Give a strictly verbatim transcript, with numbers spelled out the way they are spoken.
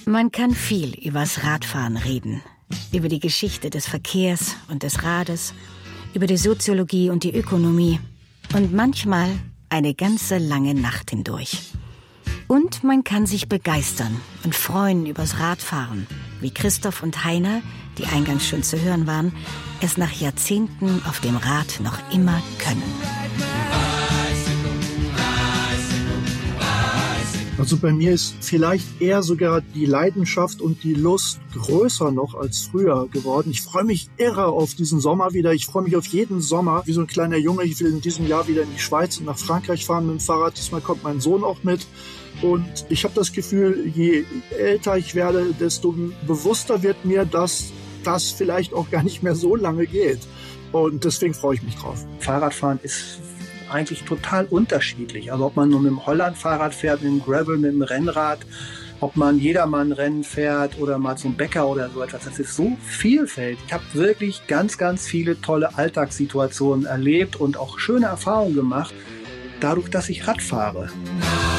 Man kann viel übers Radfahren reden. Über die Geschichte des Verkehrs und des Rades, über die Soziologie und die Ökonomie. Und manchmal eine ganze lange Nacht hindurch. Und man kann sich begeistern und freuen übers Radfahren, wie Christoph und Heiner, die eingangs schon zu hören waren, es nach Jahrzehnten auf dem Rad noch immer können. Also bei mir ist vielleicht eher sogar die Leidenschaft und die Lust größer noch als früher geworden. Ich freue mich irre auf diesen Sommer wieder. Ich freue mich auf jeden Sommer. Wie so ein kleiner Junge, ich will in diesem Jahr wieder in die Schweiz und nach Frankreich fahren mit dem Fahrrad. Diesmal kommt mein Sohn auch mit. Und ich habe das Gefühl, je älter ich werde, desto bewusster wird mir, dass das vielleicht auch gar nicht mehr so lange geht. Und deswegen freue ich mich drauf. Fahrradfahren ist eigentlich total unterschiedlich. Also ob man nur mit dem Holland-Fahrrad fährt, mit dem Gravel, mit dem Rennrad, ob man Jedermann-Rennen fährt oder mal zum Bäcker oder so etwas. Das ist so vielfältig. Ich habe wirklich ganz, ganz viele tolle Alltagssituationen erlebt und auch schöne Erfahrungen gemacht, dadurch, dass ich Rad fahre.